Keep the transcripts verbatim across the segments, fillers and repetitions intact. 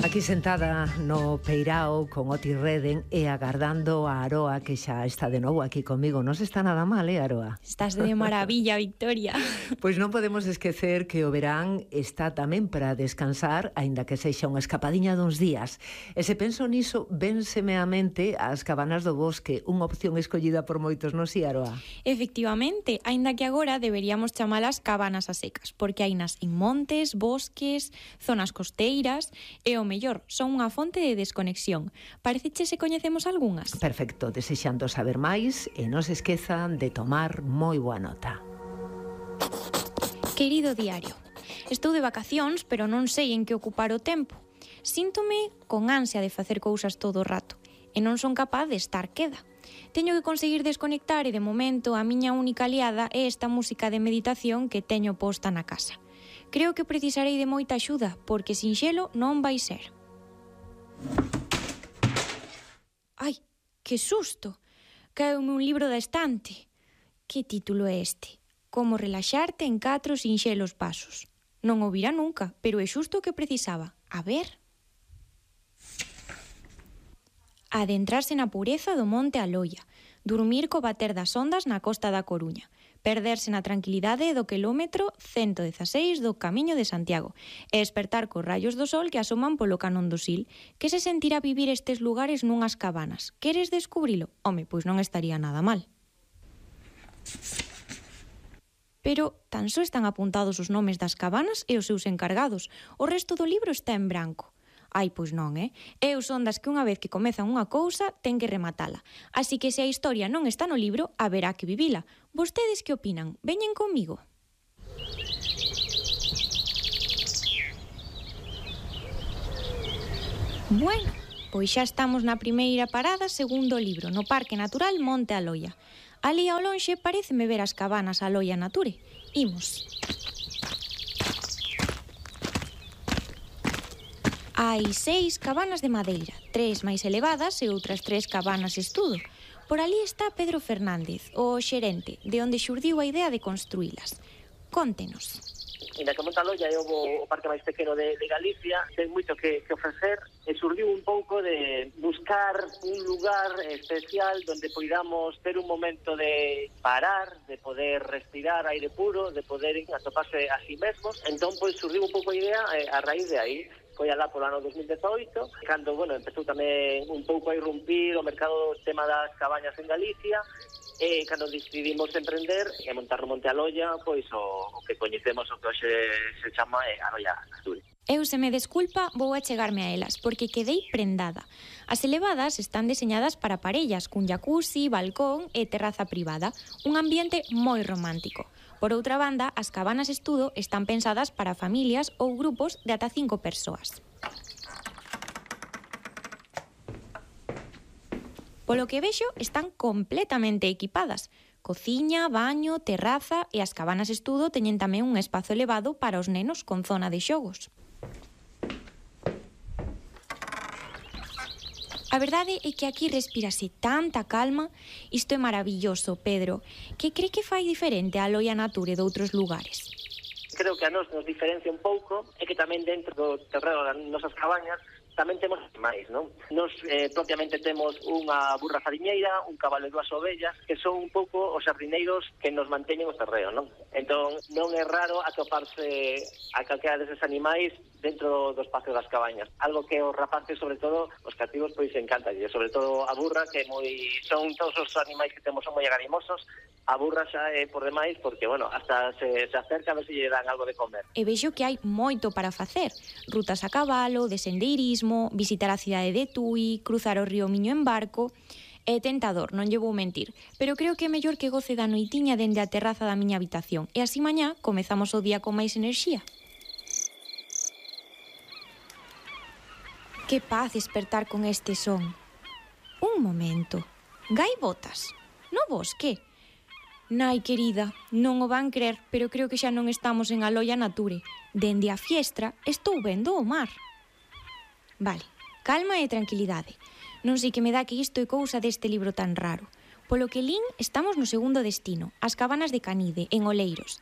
Aquí sentada no peirao con Oti Reden e agardando a Aroa, que xa está de novo aquí comigo. Non se está nada mal, eh, Aroa? Estás de maravilla, Victoria. Pois non podemos esquecer que o verán está tamén para descansar, aínda que sexa unha escapadiña duns días. E se penso niso, vénseme á mente as cabanas do bosque, unha opción escollida por moitos, non si, Aroa? Efectivamente, aínda que agora deberíamos chamalas cabanas a secas, porque hainas en montes, bosques, zonas costeiras e o mellor, son unha fonte de desconexión. Pareceche se coñecemos algunhas? Perfecto, desexando saber máis e non se esquezan de tomar moi boa nota. Querido diario, estou de vacacións, pero non sei en que ocupar o tempo. Síntome con ansia de facer cousas todo o rato e non son capaz de estar queda. Teño que conseguir desconectar e de momento a miña única aliada é esta música de meditación que teño posta na casa. Creo que precisarei de moita axuda, porque sinxelo non vai ser. Ai, que susto! Caeume un libro da estante. Que título é este? Como relaxarte en catro sinxelos pasos. Non o vira nunca, pero é xusto o que precisaba. A ver... Adentrarse na pureza do monte Aloia, dormir co bater das ondas na costa da Coruña, perderse na tranquilidade do quilómetro ciento dezaseis do Camiño de Santiago e despertar cos rayos do sol que asoman polo canón do Sil. Que se sentirá vivir estes lugares nunhas cabanas? Queres descubrilo? Home, pois non estaría nada mal. Pero tan só están apuntados os nomes das cabanas e os seus encargados. O resto do libro está en branco. Ai, pois non, eh? Eu son das que unha vez que comezan unha cousa, ten que rematala. Así que se a historia non está no libro, haberá que vivila. Vostedes que opinan? Veñen comigo. Bueno, pois xa estamos na primeira parada segundo libro, no Parque Natural Monte Aloia. Ali ao lonxe paréceme ver as cabanas Aloia Nature. Imos. Hai seis cabanas de madeira, tres máis elevadas e outras tres cabanas estudo. Por ali está Pedro Fernández, o xerente, de onde xurdiu a idea de construílas. Cóntenos. Inda que Monte Aloia é o, o parque máis pequeno de, de Galicia, ten moito que, que ofrecer e xurdiu un pouco de buscar un lugar especial donde poidamos ter un momento de parar, de poder respirar aire puro, de poder atoparse a si mesmos. Entón, pois, xurdiu un pouco a idea eh, a raíz de aí. Foi alá polo ano dos mil dezoito, cando, bueno, empezou tamén un pouco a irrumpir o mercado do tema das cabañas en Galicia, e cando decidimos emprender e montar no Monte Aloia, pois o, o que coñecemos, o que hoxe se chama é Aloia Nature. Eu, se me desculpa, vou achegarme a elas, porque quedei prendada. As elevadas están deseñadas para parellas, cun jacuzzi, balcón e terraza privada, un ambiente moi romántico. Por outra banda, as cabanas estudo están pensadas para familias ou grupos de ata cinco persoas. Polo que vexo, están completamente equipadas. Cociña, baño, terraza e as cabanas estudo teñen tamén un espazo elevado para os nenos con zona de xogos. A verdade é que aquí respírase tanta calma. Isto é maravilloso, Pedro. Que cree que fai diferente a Aloia Nature de outros lugares? Creo que a nos nos diferencia un pouco é que tamén dentro do terreno das nosas cabañas tamén temos máis, non? Nos eh, propiamente temos unha burra fariñeira, un cabalo e dúas ovellas, que son un pouco os xardineiros que nos manteñen o terreo, non? Entón, non é raro atoparse a calquera deses animais dentro do espacio das cabañas. Algo que os rapaces, sobre todo, os cativos, pois encantan. E sobre todo a burra, que moi son todos os animais que temos son moi agarimosos. A burra xa é por demais porque, bueno, hasta se, se acerca a ver se lle dan algo de comer. E vexo que hai moito para facer. Rutas a cabalo, de sendeirismo, visitar a cidade de Tui, cruzar o río Miño en barco. É tentador, non lle vou mentir, pero creo que é mellor que goce da noitiña dende a terraza da miña habitación. E así mañá comezamos o día con máis enerxía. Que paz despertar con este son. Un momento. Gaivotas? No bosque? Nai, querida, non o van crer, pero creo que xa non estamos en Aloia Nature. Dende a fiestra estou vendo o mar. Vale, calma e tranquilidade. Non sei que me dá que isto é cousa deste libro tan raro. Polo que lín, estamos no segundo destino, as cabanas de Canide, en Oleiros.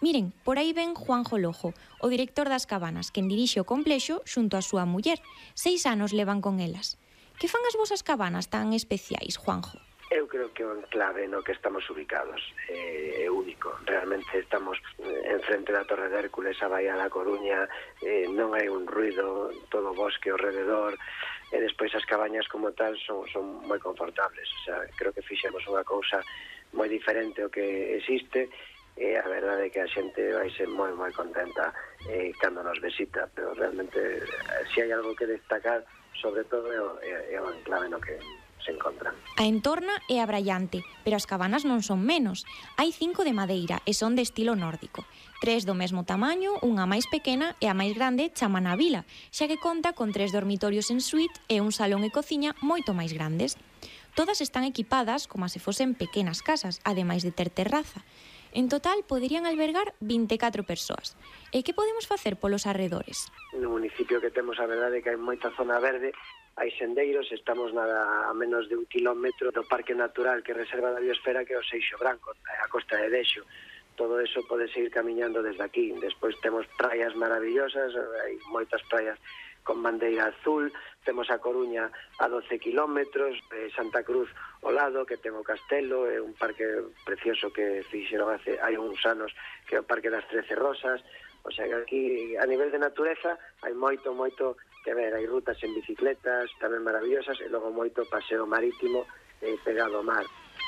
Miren, por aí ven Juanjo Lojo, o director das cabanas, quen dirixe o complexo xunto a súa muller. Seis anos levan con elas. Que fan as vosas cabanas tan especiais, Juanjo? Eu creo que o enclave no que estamos ubicados é único. Realmente estamos en frente da Torre de Hércules, a Baía da Coruña, eh, non hai un ruido, todo bosque ao rededor, e despois as cabañas como tal son, son moi confortables. O sea, creo que fixemos unha cousa moi diferente ao que existe, e a verdade é que a xente vai ser moi, moi contenta eh, cando nos visita, pero realmente, se hai algo que destacar, sobre todo é o, é o enclave no que se encontran. A entorna é abraiante, pero as cabanas non son menos. Hai cinco de madeira e son de estilo nórdico. Tres do mesmo tamaño, unha máis pequena e a máis grande chaman a vila, xa que conta con tres dormitorios en suite e un salón e cociña moito máis grandes. Todas están equipadas como se fosen pequenas casas, ademais de ter terraza. En total, poderían albergar vinte e catro persoas. E que podemos facer polos arredores? No municipio que temos, a verdade é que hai moita zona verde, hai sendeiros, estamos nada a menos de un kilómetro do Parque Natural que reserva da biosfera, que é o Seixo Branco, a Costa de Dexo. Todo eso pode seguir camiñando desde aquí. Despois temos praias maravillosas, hai moitas praias con bandeira azul, temos a Coruña a doce kilómetros, Santa Cruz ao lado, que ten o castelo, é un parque precioso que fixeron hace, hai uns anos, que é o Parque das Trece Rosas. O sea que aquí, a nivel de natureza, hai moito, moito que ver, hai rutas en bicicletas tamén maravillosas, e logo moito paseo marítimo eh, pegado ao mar.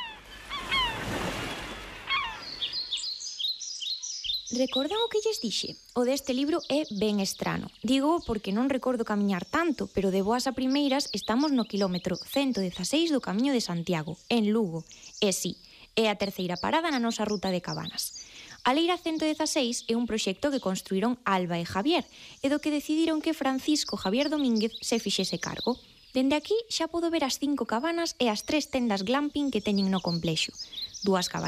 Recordan o que lles dixe? O deste libro é ben estrano. Digo porque non recordo camiñar tanto, pero de boas a primeiras estamos no quilómetro ciento dezaseis do Camiño de Santiago, en Lugo. E si, é a terceira parada na nosa ruta de cabanas. A Leira ciento dezaseis é un proxecto que construíron Alba e Javier, e do que decidiron que Francisco Javier Domínguez se fixese cargo. Dende aquí xa podo ver as cinco cabanas e as tres tendas glamping que teñen no complexo. Dúas cabanas